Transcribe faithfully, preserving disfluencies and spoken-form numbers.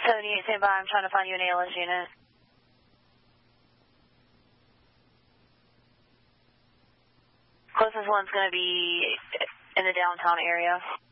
seventy-eight, stand by. I'm trying to find you an A L S unit. Closest one's going to be in the downtown area.